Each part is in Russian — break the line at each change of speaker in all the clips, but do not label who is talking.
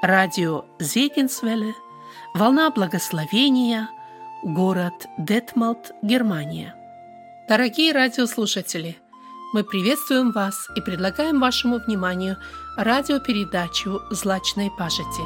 радио Зегенсвелле, волна благословения, город Детмалт, Германия. Дорогие радиослушатели, мы приветствуем вас и предлагаем вашему вниманию радиопередачу «Злачной пажити».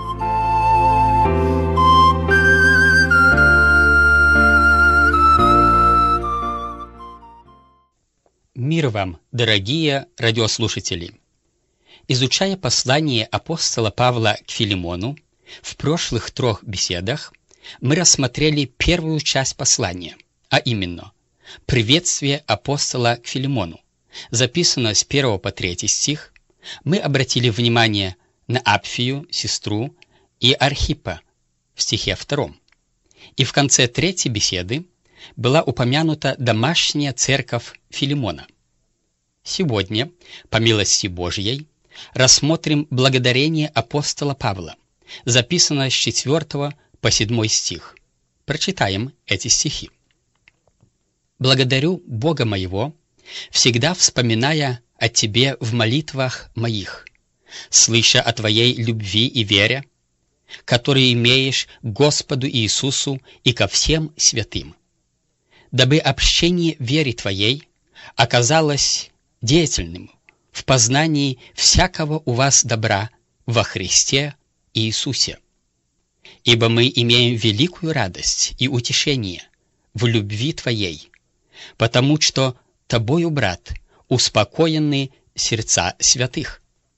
Мир вам, дорогие радиослушатели! Изучая послание апостола Павла к Филимону, в прошлых 3 беседах мы рассмотрели первую часть послания, а именно приветствие апостола к Филимону, записанное с 1 по 3 стих. Мы обратили внимание на Апфию, сестру, и Архиппа в стихе 2. И в конце 3 беседы была упомянута домашняя церковь Филимона. Сегодня, по милости Божьей, рассмотрим благодарение апостола Павла, записанное с 4 по 7 стих. Прочитаем эти стихи. «Благодарю Бога моего, всегда вспоминая о Тебе в молитвах моих, слыша о Твоей любви и вере, которые имеешь к Господу Иисусу и ко всем святым, дабы общение веры Твоей оказалось деятельным в познании всякого у вас добра во Христе Иисусе. Ибо мы имеем великую радость и утешение в любви Твоей, потому что Тобою, брат, успокоены сердца святых».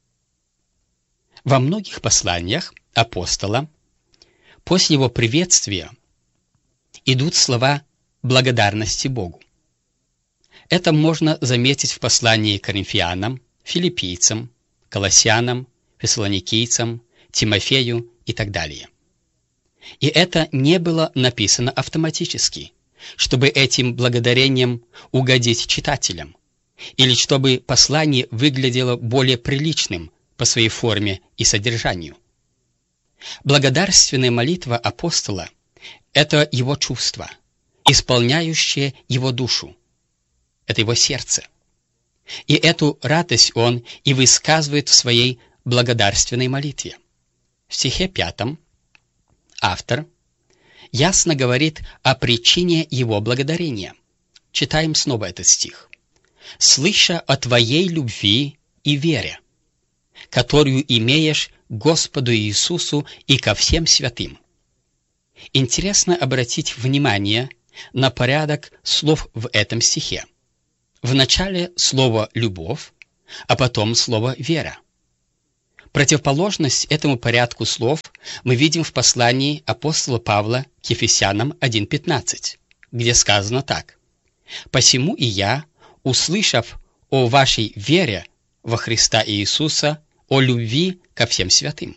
Во многих посланиях апостола после его приветствия идут слова благодарности Богу. Это можно заметить в послании к Коринфянам, Филиппийцам, Колоссянам, Фессалоникийцам, Тимофею и так далее. И это не было написано автоматически, чтобы этим благодарением угодить читателям, или чтобы послание выглядело более приличным по своей форме и содержанию. Благодарственная молитва апостола – это его чувство, исполняющее его душу, это его сердце. И эту радость он и высказывает в своей благодарственной молитве. В стихе 5 автор ясно говорит о причине его благодарения. Читаем снова этот стих. «Слыша о Твоей любви и вере, которую имеешь к Господу Иисусу и ко всем святым». Интересно обратить внимание на порядок слов в этом стихе. Вначале слово «любовь», а потом слово «вера». Противоположность этому порядку слов мы видим в послании апостола Павла к Ефесянам 1:15, где сказано так: «Посему и я, услышав о вашей вере во Христа Иисуса, о любви ко всем святым».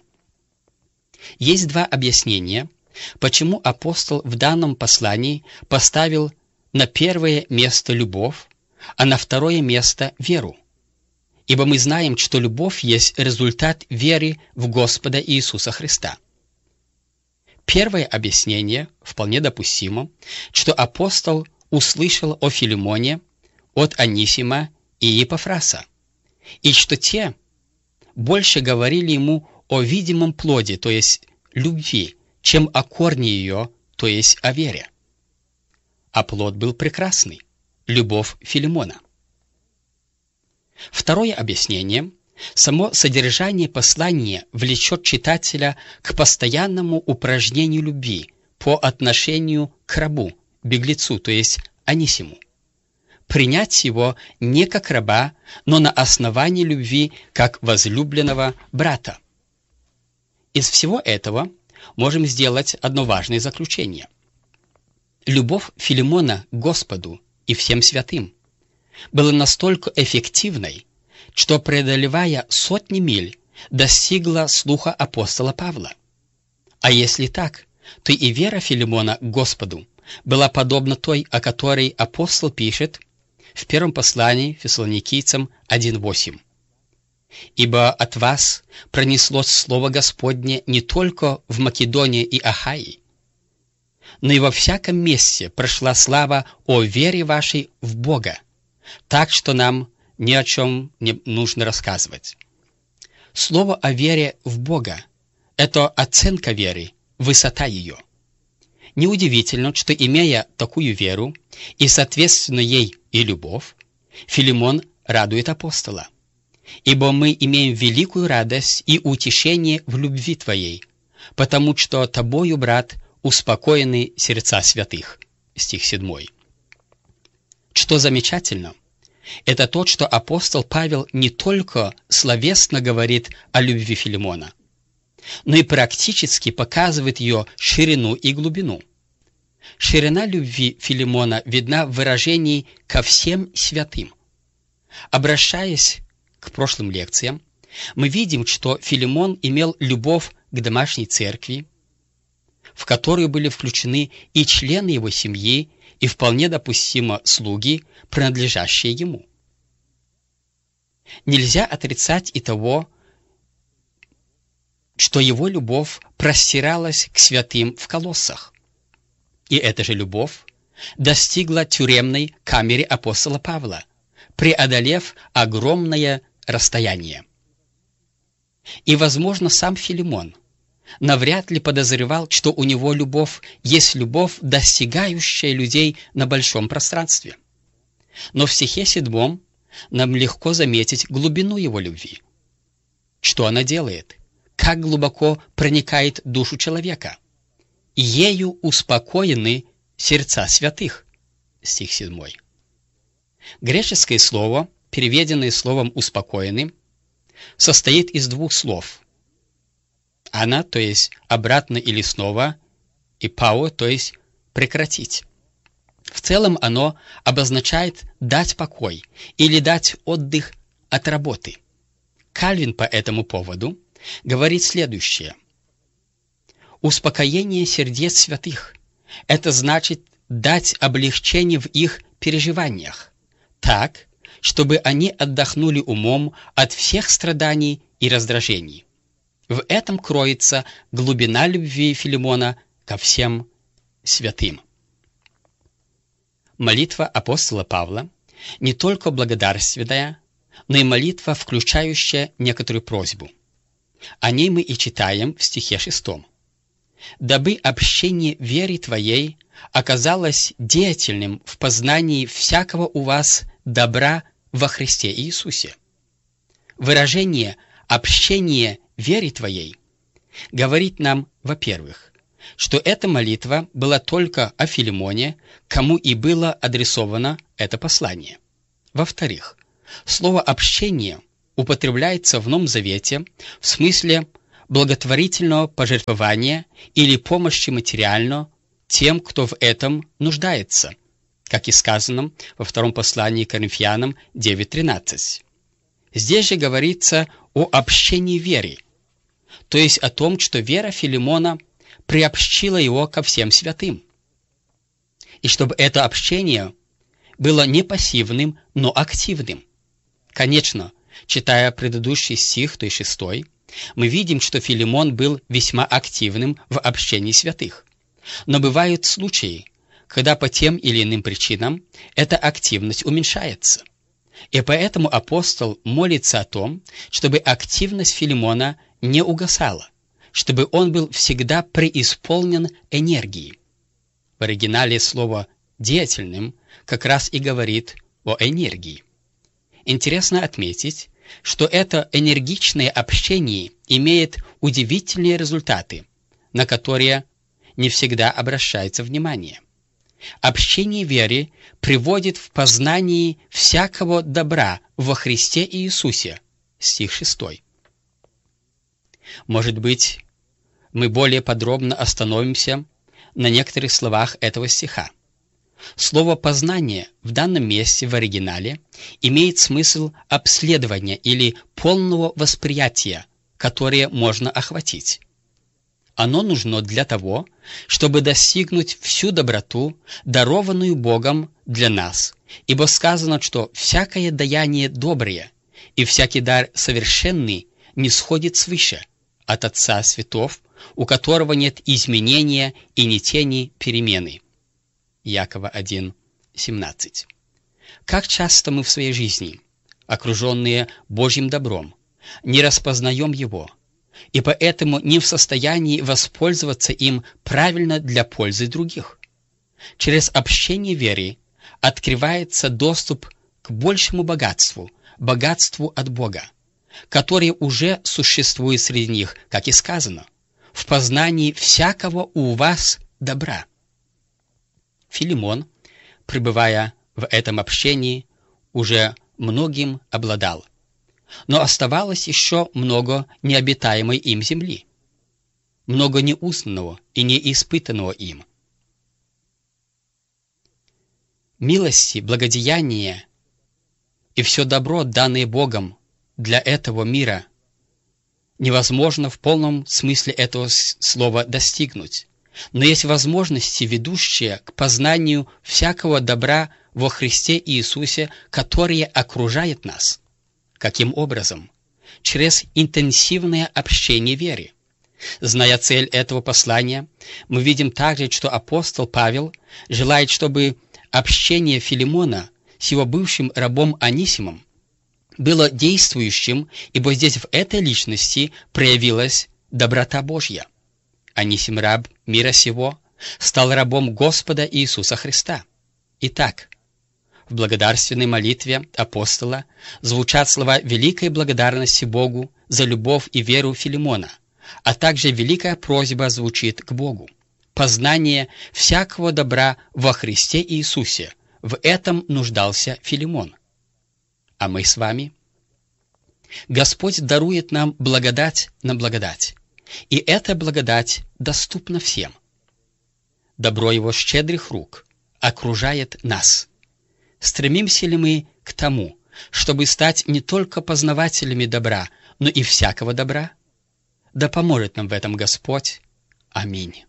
Есть 2 объяснения, почему апостол в данном послании поставил на первое место любовь, а на второе место веру. Ибо мы знаем, что любовь есть результат веры в Господа Иисуса Христа. Первое объяснение вполне допустимо, что апостол услышал о Филимоне от Анисима и Епафраса, и что те больше говорили ему о видимом плоде, то есть любви, чем о корне ее, то есть о вере. А плод был прекрасный – любовь Филимона. Второе объяснение – само содержание послания влечет читателя к постоянному упражнению любви по отношению к рабу, беглецу, то есть Анисиму. Принять его не как раба, но на основании любви как возлюбленного брата. Из всего этого можем сделать одно важное заключение. Любовь Филимона к Господу и всем святым была настолько эффективной, что, преодолевая сотни миль, достигла слуха апостола Павла. А если так, то и вера Филимона к Господу была подобна той, о которой апостол пишет в первом послании Фессалоникийцам 1:8. «Ибо от вас пронеслось слово Господне не только в Македонии и Ахайи, но и во всяком месте прошла слава о вере вашей в Бога, так что нам ни о чем не нужно рассказывать». Слово о вере в Бога это оценка веры, высота ее. Неудивительно, что, имея такую веру и, соответственно, ей и любовь, Филимон радует апостола. «Ибо мы имеем великую радость и утешение в любви твоей, потому что тобою, брат, успокоены сердца святых». Стих 7. Что замечательно, это то, что апостол Павел не только словесно говорит о любви Филимона, но и практически показывает ее ширину и глубину. Ширина любви Филимона видна в выражении «ко всем святым». Обращаясь к прошлым лекциям, мы видим, что Филимон имел любовь к домашней церкви, в которую были включены и члены его семьи, и вполне допустимо слуги, принадлежащие ему. Нельзя отрицать и того, что его любовь простиралась к святым в Колоссах. И эта же любовь достигла тюремной камеры апостола Павла, преодолев огромное расстояние. И, возможно, сам Филимон навряд ли подозревал, что у него любовь есть любовь, достигающая людей на большом пространстве. Но в стихе 7 нам легко заметить глубину его любви. Что она делает? Как глубоко проникает в душу человека? «Ею успокоены сердца святых». Стих 7. Греческое слово, переведенное словом «успокоены», состоит из двух слов. «Ана», то есть обратно или снова, и «пао», то есть прекратить. В целом оно обозначает дать покой или дать отдых от работы. Кальвин по этому поводу говорит следующее. Успокоение сердец святых – это значит дать облегчение в их переживаниях, так, чтобы они отдохнули умом от всех страданий и раздражений. В этом кроется глубина любви Филимона ко всем святым. Молитва апостола Павла не только благодарственная, но и молитва, включающая некоторую просьбу. О ней мы и читаем в стихе 6. «Дабы общение веры твоей оказалось деятельным в познании всякого у вас добра во Христе Иисусе». Выражение «общение веры твоей» говорит нам, во-первых, что эта молитва была только о Филимоне, кому и было адресовано это послание. Во-вторых, слово «общение» употребляется в Новом Завете в смысле благотворительного пожертвования или помощи материально тем, кто в этом нуждается, как и сказано во втором послании к Коринфянам 9:13. Здесь же говорится о общении веры, то есть о том, что вера Филимона приобщила его ко всем святым. И чтобы это общение было не пассивным, но активным. Конечно, читая предыдущий стих, то есть 6, мы видим, что Филимон был весьма активным в общении святых. Но бывают случаи, когда по тем или иным причинам эта активность уменьшается. И поэтому апостол молится о том, чтобы активность Филимона не угасала, чтобы он был всегда преисполнен энергией. В оригинале слово «деятельным» как раз и говорит о энергии. Интересно отметить, что это энергичное общение имеет удивительные результаты, на которые не всегда обращается внимание. Общение веры приводит в познание всякого добра во Христе Иисусе. Стих 6. Может быть, мы более подробно остановимся на некоторых словах этого стиха. Слово «познание» в данном месте в оригинале имеет смысл обследования или полного восприятия, которое можно охватить. Оно нужно для того, чтобы достигнуть всю доброту, дарованную Богом для нас, ибо сказано, что «всякое даяние доброе и всякий дар совершенный не сходит свыше от Отца Светов, у которого нет изменения и ни тени перемены». Якова 1:17. Как часто мы в своей жизни, окруженные Божьим добром, не распознаем его, и поэтому не в состоянии воспользоваться им правильно для пользы других. Через общение веры открывается доступ к большему богатству, богатству от Бога, которое уже существует среди них, как и сказано, в познании всякого у вас добра. Филимон, пребывая в этом общении, уже многим обладал. Но оставалось еще много необитаемой им земли, много неузнанного и неиспытанного им. Милости, благодеяния и все добро, данное Богом для этого мира, невозможно в полном смысле этого слова достигнуть. Но есть возможности, ведущие к познанию всякого добра во Христе Иисусе, которые окружают нас. Каким образом? Через интенсивное общение веры. Зная цель этого послания, мы видим также, что апостол Павел желает, чтобы общение Филимона с его бывшим рабом Анисимом было действующим, ибо здесь в этой личности проявилась доброта Божья. Анисим, раб мира сего, стал рабом Господа Иисуса Христа. Итак, в благодарственной молитве апостола звучат слова великой благодарности Богу за любовь и веру Филимона, а также великая просьба звучит к Богу. Познание всякого добра во Христе Иисусе. В этом нуждался Филимон. А мы с вами? Господь дарует нам благодать на благодать, и эта благодать доступна всем. Добро Его щедрых рук окружает нас. Стремимся ли мы к тому, чтобы стать не только познавателями добра, но и всякого добра? Да поможет нам в этом Господь. Аминь.